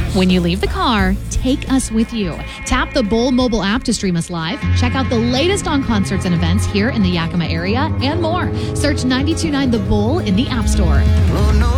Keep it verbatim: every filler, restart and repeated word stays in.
When you leave the car, take us with you. Tap the Bowl mobile app to stream us live. Check out the latest on concerts and events here in the Yakima area and more. Search nine two nine The Bowl in the App Store.